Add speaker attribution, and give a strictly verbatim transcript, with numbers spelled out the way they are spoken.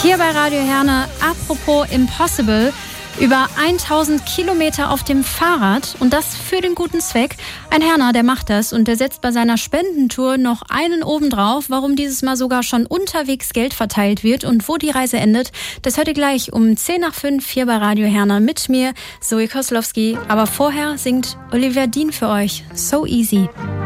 Speaker 1: Hier bei Radio Herne, apropos Impossible, über tausend Kilometer auf dem Fahrrad und das für den guten Zweck. Ein Herner, der macht das und der setzt bei seiner Spendentour noch einen obendrauf. Warum dieses Mal sogar schon unterwegs Geld verteilt wird und wo die Reise endet, das hört ihr gleich um zehn nach fünf hier bei Radio Herne mit mir, Zoe Koslowski. Aber vorher singt Olivia Dean für euch So Easy.